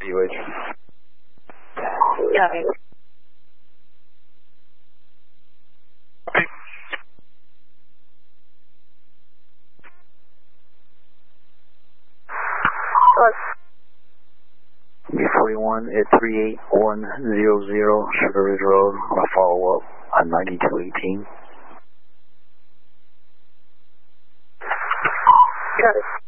UH. Copy. B41 at 38100 Sugar Ridge Road on a follow-up on 9218. Copy.